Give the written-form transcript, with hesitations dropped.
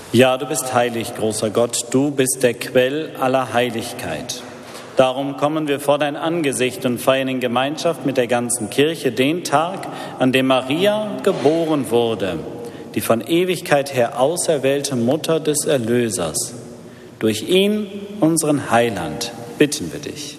Ja, du bist heilig, großer Gott, du bist der Quell aller Heiligkeit. Darum kommen wir vor dein Angesicht und feiern in Gemeinschaft mit der ganzen Kirche den Tag, an dem Maria geboren wurde, die von Ewigkeit her auserwählte Mutter des Erlösers. Durch ihn, unseren Heiland, bitten wir dich.